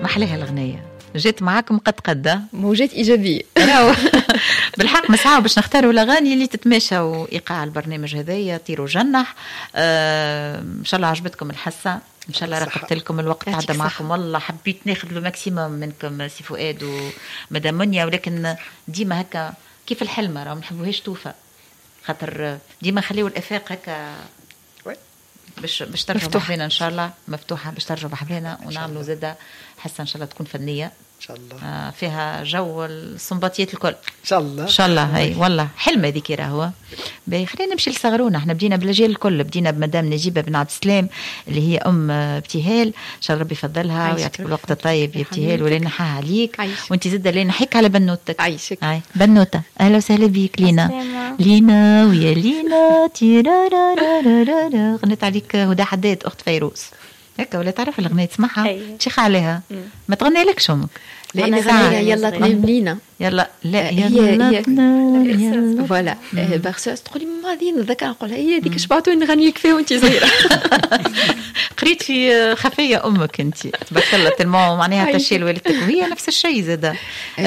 محلها الغنية جيت معاكم قد موجات إيجابية بالحق مسعى باش نختاروا الأغاني اللي تتماشى وإيقاع البرنامج هذايا طيروا جنح. إن شاء الله عجبتكم الحصة، إن شاء الله رقبت لكم الوقت عدى معكم. والله حبيت ناخذ له ماكسيموم منكم سي فؤاد ومدام منيا، ولكن ديما هكا كيف الحلمة راه ما نحبوهاش توفى، خاطر ديما خليوا الآفاق هكا باش ترجعوا بحذنا إن شاء الله مفتوحة، باش ترجعوا بحذنا ونعملوا زادة حاسة إن شاء الله تكون فنية إن شاء الله. فيها جو الصنباطيات الكل إن شاء الله إن شاء الله. هاي والله حلمة ذيك راهو. خلينا نمشي لصغرونا، احنا بدينا بالأجيال الكل، بدينا بمدام نجيبة بن عبد السلام اللي هي أم ابتهال، إن شاء الله ربي يفضلها ويعطيك الوقت الطيب يا ابتهال، ولا نحاها عليك وانت زدة لي نحيك على بنوتك. عايشك. هاي بنوتة أهلا وسهلا بيك لينا ويا لينا تيرارارارارا. غنيت عليك هدى حداد أخت فيروز هكا ولا تعرف الأغنية تسمعها تشيخ عليها ما تغني لكش أمك لأن غنيها يلا تنام لينا يلا لا يلا تنام فوالا بارسوس تقولي ماذا نذكر نقولها هي ديك شبعتوا نغني لك فيها وانت صغيرة. قريت في خفية أمك أنت تبارك الله تلمو معناها تشيل والدتك وهي نفس الشيء زادا.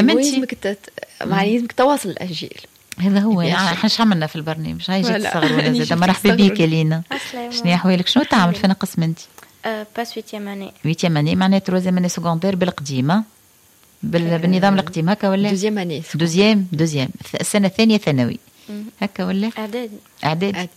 معناها تواصل الأجيال هذا هو يعني احنا شو عملنا في البرنامج. هاي جيت تصغر ولا زاده. مرحبا بيك لينا. شنو احوالك؟ شنو تعمل فينا قسم انت؟ باس 8 اني 8 اني معناها 3 اني سكوندير بالقديمه بالنظام القديم هكا ولا 2 اني دوزيام السنه الثانيه ثانوي هكا ولا اعدادي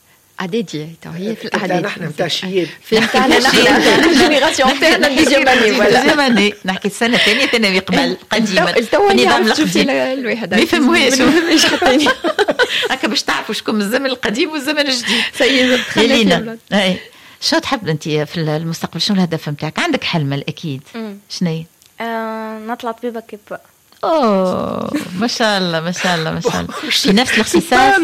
هي في الاعداد نحن نتاع الشياب في نتاعنا نحن الجينيراسيون تاعنا دوزيام اني نحكي السنه الثانيه ثانوي قبل قديمه النظام القديم الواحد ما يفهموهاش هكا باش تعرفوا شكون الزمن القديم والزمن الجديد. سيدة خلينا شو تحب انت في المستقبل؟ شنو الهدف نتاعك؟ عندك حلم اكيد. شنو نطلع طبيبه كيبا. ما شاء الله ما شاء الله ما شاء الله. في نفس الاختصاص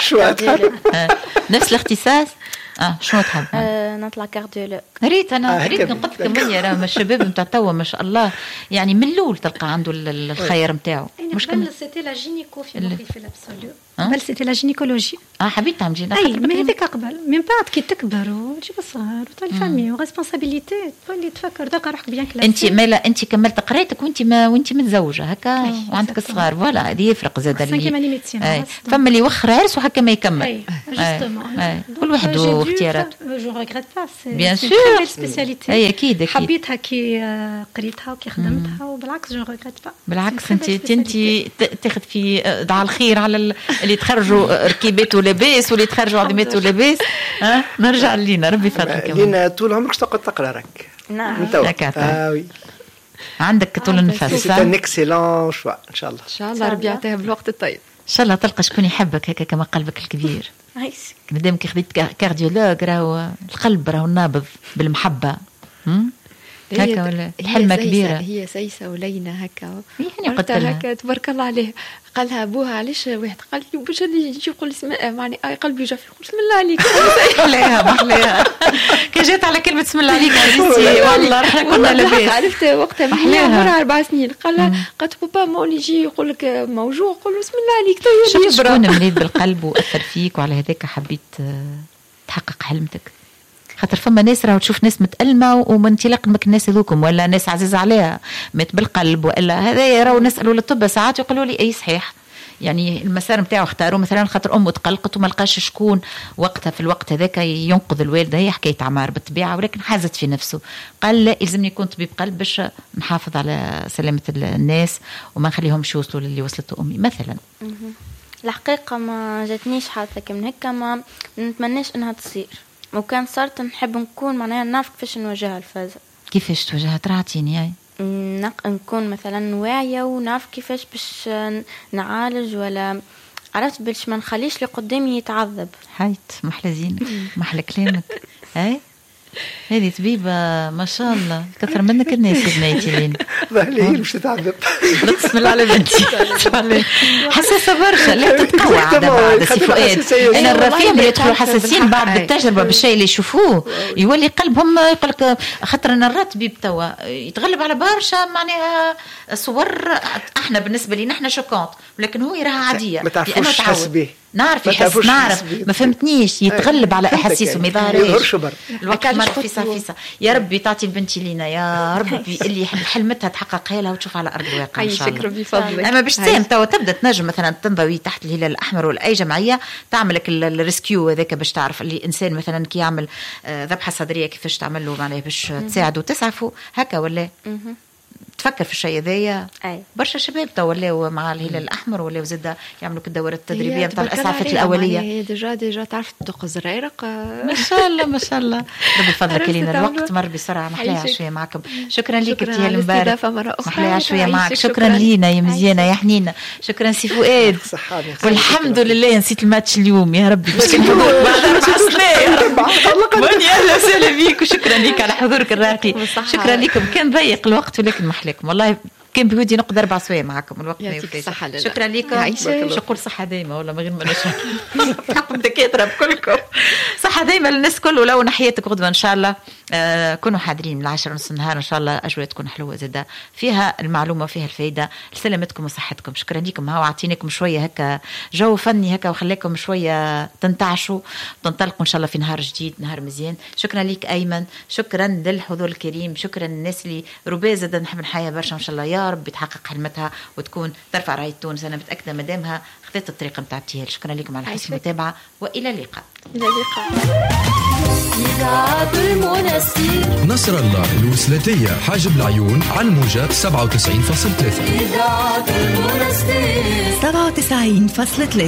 نفس الاختصاص شنو تحب؟ نطلع كارديولوج. ريت نقلت لكم يا راه الشباب نتاع توا ما شاء الله يعني من الاول تلقى عنده الخير نتاعو. مش قبل سيتي لا جينيكو في مخي في الابسوليو قبل سيتي لا جينيكولوجي. حبيت تعملي ما هذيك قبل من بعد كي تكبر وتجيب الصغار وتولي فامي وريسبونسابيلتي تولي تفكر دقا روحك بيان كلاس. انت مالا انت كملت قرايتك وانت متزوجه هكا وعندك الصغار فوالا هذه يفرق زاد اللي فما اللي يوخر عرس وهكا ما يكمل. كل واحد واختياراته. جو ريغريت با بيان سور سبيسياليتي اي اكيد حبيتها كي قريتها وكي خدمتها وبالعكس جو ريغريت با. بالعكس انت تاخذ في دعاء الخير على اللي تخرجوا ركيبات ولباس واللي تخرجوا عدمات ولباس. نرجع لينا ربي يفضلك. لينا طول عمرك تقعد تقرا راك. نعم وي عندك طول النفس. سي ان اكسيلون شوا ان شاء الله. ان شاء الله ربي يعطيها بالوقت الطيب. ان شاء الله تلقى شكون يحبك هكا كما قلبك الكبير. مادامك خديت كارديولوج راهو القلب راهو نابض بالمحبه. هكا ولا الحلمه كبيره. هي سيسه ولينا هكا يعني قلت لها هكا تبارك الله عليه. قالها ابوها علاش واحد قال لي باش اللي يجي يقول معني قلبي جاف بسم الله عليك. محلاها كي جات على كلمه بسم الله عليك عزيزتي والله رحنا كنا لاباس. عرفت وقتها من عمرها 4 سنين قالت بابا مولي يجي يقول لك موجوع قول بسم الله عليك تو شفت شكون مريض بالقلب واثر فيك وعلى هذاك حبيت تحقق حلمتك. خاطر فما ناس راهو تشوف ناس متألمة ومنطلق مك الناس هذوكم ولا ناس عزيزة عليها مات بالقلب ولا هذا راهو نسألوا للطب ساعات يقولوا لي أي صحيح يعني المسار نتاعو اختاروا مثلا خاطر أمه تقلقت وما لقاش شكون وقتها في الوقت هذاك ينقذ الوالدة. هي حكاية عمار بالطبيعة ولكن حازت في نفسه قال لا يلزمني يكون طبيب قلب باش نحافظ على سلامة الناس وما نخليهمش يوصلوا للي وصلته أمي مثلا. الحقيقة ما جاتنيش حادثة من هيك ما نتمناش إنها تصير وكان صارت نحب نكون معناها نعرف كيفاش نواجهها الفازة. كيفاش تواجهها؟ ترعتيني هاي نكون مثلا واعية ونعرف كيفاش باش نعالج ولا عرفت باش ما نخليش اللي قدامي يتعذب. حيت محلى زينك محلى كلامك. هاي هذه طبيبة ما شاء الله كثر منك الناس بنيتي لين ظهلي مش تتعذب. بسم الله على بنتي حساسة برشا لا تتقوى عادة بعد سي فؤاد. أنا الرفيق اللي يدخلوا حساسين بعد بالتجربة بالشيء اللي يشوفوه يولي قلبهم يقولك خاطر أنا الراتبي بتوا يتغلب على برشا معناها صور احنا بالنسبة لي نحن شوكونت ولكن هو يراها عادية ما تعرفوش تحس به نعرف يحس نعرف ما فهمتنيش يتغلب على احاسيسه ما يظهرش الوقت مر فيسا يا ربي تعطي بنتي لينا يا ربي اللي حلمتها تحققها لها وتشوف على ارض الواقع ان شاء الله. شكرا بفضلك. اما باش تساهم تبدا تنجم مثلا تنضوي تحت الهلال الاحمر ولا اي جمعيه تعمل لك الريسكيو هذاك باش تعرف اللي انسان مثلا كي يعمل ذبحه صدريه كيفاش تعمل له معناها باش تساعده وتسعفه هكا ولا تفكر في الشيء هذايا. برشا شباب تو ولاو مع الهلال الاحمر ولاو زاده يعملوا الدورات التدريبيه نتاع الاسعافات الاوليه. هي ديجا تعرف تدق الزريرق ما شاء الله ما شاء الله. ربي فضلك لينا الوقت مر بسرعه. محلاها شويه معكم. شكرا لك تيها المبارك. محلاها شويه معك. شكرا لينا يا مزيانه يا حنينه. شكرا سي فؤاد. والحمد لله نسيت الماتش اليوم يا ربي باش نحضر بعد 4 سنين. بني اهلا وسهلا بيك وشكرا لك على حضورك الراقي. شكرا لكم كان ضيق الوقت ولكن محلاكم والله كان بودي نقعد 4 سوايع معكم الوقت ما يوفيش. شكرا لكم. شكر صحة دايمة والله من غير ما نشكر حق الدكاترة بكلكم. صحة دايمة للناس كل ولو نحياتك غدوة إن شاء الله. كونوا حاضرين من 10:30 النهار إن شاء الله. أجواء تكون حلوة زادة فيها المعلومة فيها الفائدة لسلامتكم وصحتكم. شكرا لكم. هاو عطيناكم شوية هكا جو فني هكا وخليكم شوية تنتعشوا وتنطلقوا إن شاء الله في نهار جديد نهار مزيان. شكرا لك أيمن. شكرا للحضور الكريم. شكرا للناس اللي ربما زادة نحب نحيا برشا إن شاء الله يا رب تحقق حلمتها وتكون ترفع راية تونس. أنا متأكدة مدامها خذت الطريقة متاع ابتهال. شكرا لكم على حسن المتابعة وإلى اللقاء. إلى اللقاء. نصر الله الوسلاتية حاجب العيون على الموجات 97.3. 97.3